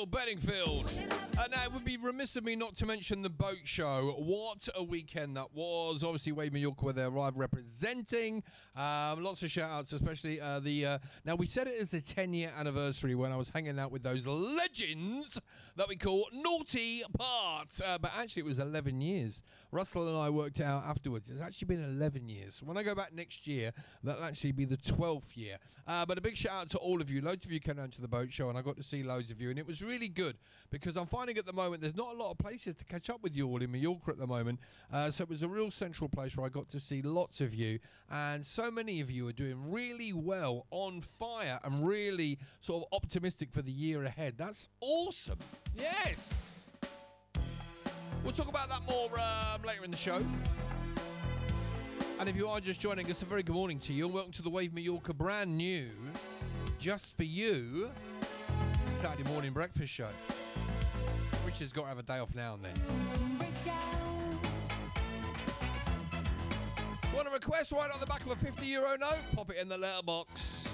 Dale Bedingfield. Now, it would be remiss of me not to mention the boat show. What a weekend that was. Obviously, Wave Mallorca were there live representing. Lots of shout-outs, especially now, we said it as the 10-year anniversary when I was hanging out with those legends that we call Naughty Parts. But actually, it was 11 years. Russell and I worked it out afterwards. It's actually been 11 years. When I go back next year, that'll actually be the 12th year. But a big shout-out to all of you. Loads of you came down to the boat show, and I got to see loads of you. And it was really good because I'm finding at the moment there's not a lot of places to catch up with you all in Mallorca at the moment, so it was a real central place where I got to see lots of you, and so many of you are doing really well, on fire, and really sort of optimistic for the year ahead. That's awesome. Yes, we'll talk about that more later in the show. And if you are just joining us, a very good morning to you, and welcome to the Wave Mallorca brand new, just for you, Saturday morning breakfast show. Richard's got to have a day off now and then. Want a request right on the back of a €50 note? Pop it in the letterbox.